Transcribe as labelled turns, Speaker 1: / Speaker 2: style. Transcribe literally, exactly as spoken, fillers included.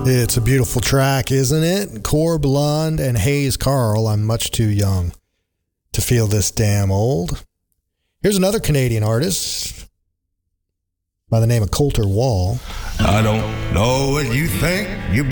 Speaker 1: It's a beautiful track, isn't it? Corb Lund and Hayes Carl. I'm much too young to feel this damn old. Here's another Canadian artist by the name of Colter Wall.
Speaker 2: I don't know what you think you